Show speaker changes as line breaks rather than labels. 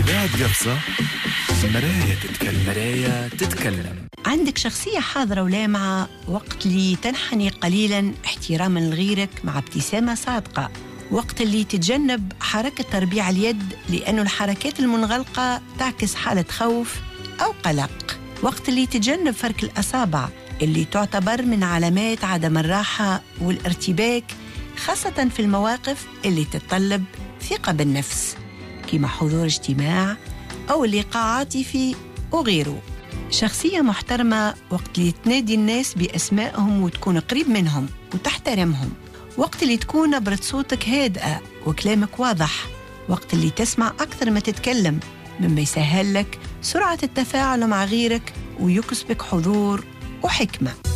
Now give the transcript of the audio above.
بعد قفصة مراية تتكلم.
عندك شخصية حاضرة ولامعة وقت اللي تنحني قليلا احتراما لغيرك مع ابتسامة صادقة، وقت اللي تتجنب حركة تربيع اليد لأنه الحركات المنغلقة تعكس حالة خوف أو قلق، وقت اللي تتجنب فرك الأصابع اللي تعتبر من علامات عدم الراحة والارتباك، خاصة في المواقف اللي تتطلب ثقة بالنفس كما حضور اجتماع أو اللقاء عاطفي وغيره. شخصية محترمة وقت اللي تنادي الناس بأسمائهم وتكون قريب منهم وتحترمهم، وقت اللي تكون نبرة صوتك هادئة وكلامك واضح، وقت اللي تسمع أكثر ما تتكلم مما يسهل لك سرعة التفاعل مع غيرك ويكسبك حضور وحكمة.